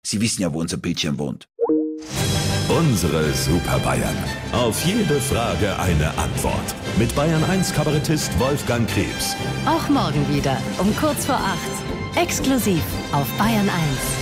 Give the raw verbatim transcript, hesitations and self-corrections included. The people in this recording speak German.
Sie wissen ja, wo unser Bildschirm wohnt. Unsere Super Bayern. Auf jede Frage eine Antwort. Mit Bayern eins Kabarettist Wolfgang Krebs. Auch morgen wieder um kurz vor acht. Exklusiv auf Bayern eins.